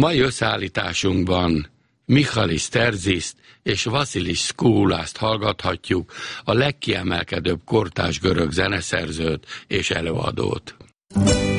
Mai összeállításunkban Michalis Terziszt és Vasilis Skoulaszt hallgathatjuk, a legkiemelkedőbb kortárs görög zeneszerzőt és előadót.